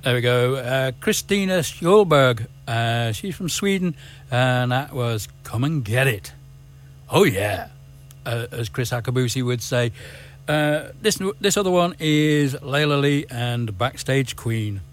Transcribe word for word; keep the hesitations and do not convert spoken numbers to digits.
There we go. Uh, Christina Skjolberg. Uh, she's from Sweden, and that was Come and Get It. Oh, yeah, uh, as Chris Akabusi would say. Uh, this this other one is Layla Lee and Backstage Queen.